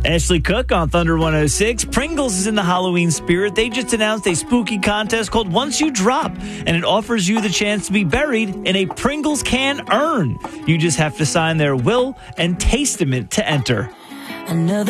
Ashley Cook on Thunder 106. Pringles is in the Halloween spirit. They just announced a spooky contest called Once You Drop, and it offers you the chance to be buried in a Pringles can urn. You just have to sign their will and testament to enter.